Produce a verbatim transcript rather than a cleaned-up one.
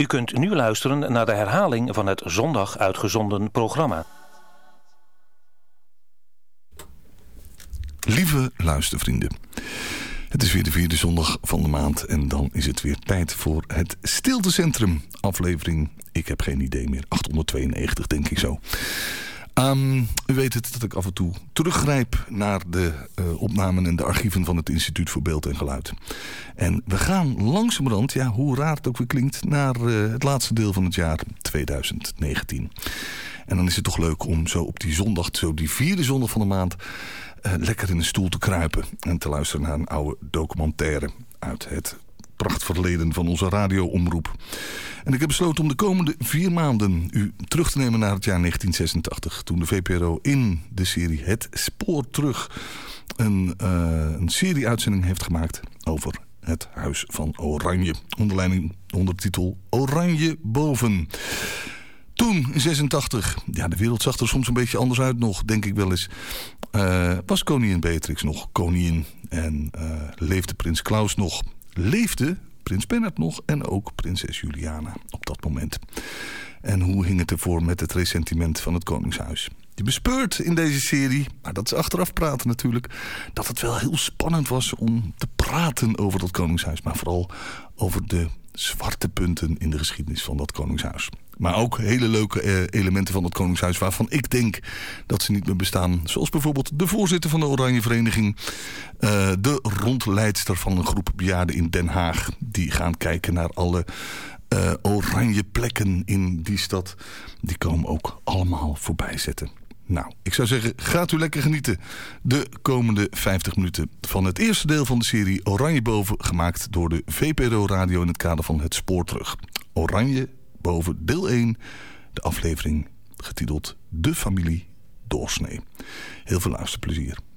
U kunt nu luisteren naar de herhaling van het zondag uitgezonden programma. Lieve luistervrienden, het is weer de vierde zondag van de maand en dan is het weer tijd voor het Stiltecentrum aflevering. Ik heb geen idee meer, achthonderdtweeënnegentig denk ik zo. Um, u weet het dat ik af en toe teruggrijp naar de uh, opnamen en de archieven van het Instituut voor Beeld en Geluid. En we gaan langzamerhand, ja, hoe raar het ook weer klinkt, naar uh, het laatste deel van het jaar tweeduizend negentien. En dan is het toch leuk om zo op die zondag, zo die vierde zondag van de maand, uh, lekker in een stoel te kruipen en te luisteren naar een oude documentaire uit het prachtverleden van onze radioomroep. En ik heb besloten om de komende vier maanden u terug te nemen naar het jaar negentien zesentachtig. Toen de V P R O in de serie Het Spoor Terug een, uh, een serie-uitzending heeft gemaakt over het Huis van Oranje. Onder leiding, onder de titel Oranje Boven. Toen, in zesentachtig, ja, de wereld zag er soms een beetje anders uit nog, denk ik wel eens. Uh, was koningin Beatrix nog koningin en uh, leefde prins Klaus nog. Leefde prins Bernhard nog en ook prinses Juliana op dat moment. En hoe hing het ervoor met het ressentiment van het Koningshuis? Je bespeurt in deze serie, maar dat is achteraf praten natuurlijk, dat het wel heel spannend was om te praten over dat Koningshuis. Maar vooral over de zwarte punten in de geschiedenis van dat Koningshuis. Maar ook hele leuke eh, elementen van het Koningshuis waarvan ik denk dat ze niet meer bestaan. Zoals bijvoorbeeld de voorzitter van de Oranje Vereniging. Uh, de rondleidster van een groep bejaarden in Den Haag. Die gaan kijken naar alle uh, oranje plekken in die stad. Die komen ook allemaal voorbij zetten. Nou, ik zou zeggen, gaat u lekker genieten. De komende vijftig minuten van het eerste deel van de serie Oranje Boven. Gemaakt door de V P R O Radio in het kader van Het Spoor Terug. Oranje Boven deel één, de aflevering getiteld De Familie Doorsnee. Heel veel luisterplezier.